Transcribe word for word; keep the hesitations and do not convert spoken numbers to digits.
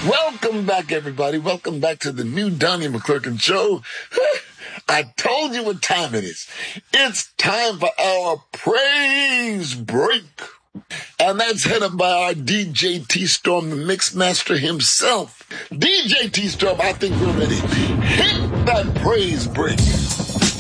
Welcome back, everybody. Welcome back to the new Donnie McClurkin Show. I told you what time it is. It's time for our praise break. And that's headed by our D J T-Storm, the mix master himself. D J T-Storm, I think we're ready. Hit that praise break.